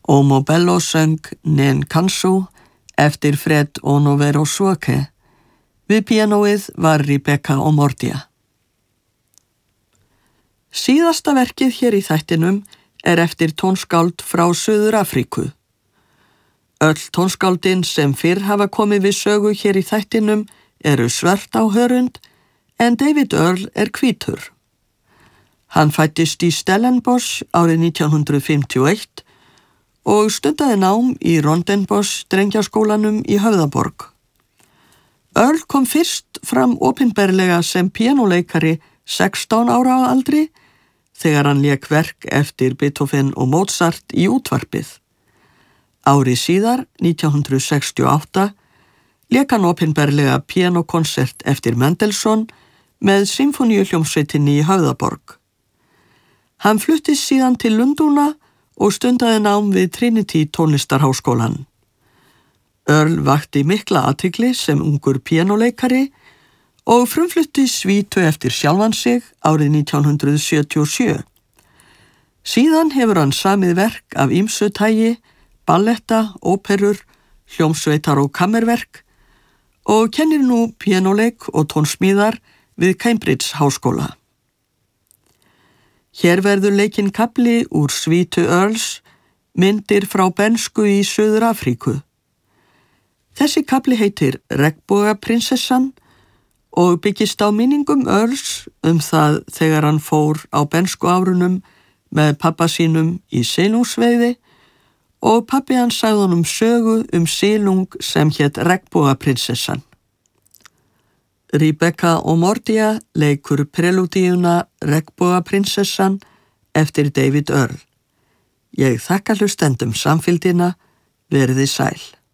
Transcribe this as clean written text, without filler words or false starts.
Omo Bello söng Nen Kansu eftir Fred Onovero Svoke. Við píanóið var Rebecca Omordia. Síðasta verkið hér í þættinum er eftir tónskáld frá Suður-Afríku. Öll tónskáldin sem fyrr hafa komið við sögu hér í þættinum eru svört á hörund en David Earl er hvítur. Hann fæddist í Stellenbosch árið 1951 og stundaði nám í Rondenbosch drengjaskólanum í Höfðaborg. Earl kom fyrst fram opinberlega sem píanóleikari 16 ára á aldri þegar hann lék verk eftir Beethoven og Mozart í útvarpið. Ári síðar, 1968, lék hann opinberlega píanókonsert eftir Mendelssohn með symfóníuhljómsveitinni í Höfðaborg. Hann fluttist síðan til Lundúna og stundaði nám við Trinity tónlistarháskólann. Earl vakti mikla athygli sem ungur píanóleikari og frumflutti svítu eftir sjálfan sig árið 1977. Síðan hefur hann samið verk af ýmsu tagi, balletta, óperur, hljómsveitar og kammerverk og kennir nú píanóleik og tónsmíðar við Cambridge háskóla. Hér verður leikinn kafli úr svítu Earls, myndir frá bernsku í Suður-Afríku. Þessi kafli heitir Regnbogaprinsessan og byggist á minningum Earls það þegar hann fór á bernsku árunum með pabba sínum í silungsveiði og pabbi hann sagði honum sögu silung sem hét Regnbogaprinsessan. Rebecca Omordia leikur prelúdíuna Regnbogaprinsessan eftir David Earl. Ég þakka hlustendum samfylgdina, verið sæl.